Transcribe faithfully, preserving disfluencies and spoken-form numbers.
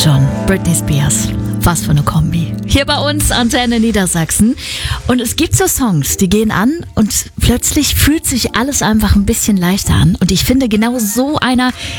John, Britney Spears. Was für eine Kombi. Hier bei uns, Antenne Niedersachsen. Und es gibt so Songs, die gehen an und plötzlich fühlt sich alles einfach ein bisschen leichter an. Und ich finde, genau so einer